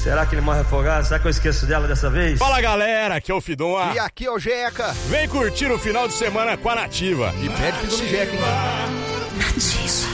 Será que ele morre afogado? Será que eu esqueço dela dessa vez? Fala galera, aqui é o Fidon. E aqui é o Jeca. Vem curtir o final de semana com a Nativa. E pede Fidon no Jeca, hein? Nativa.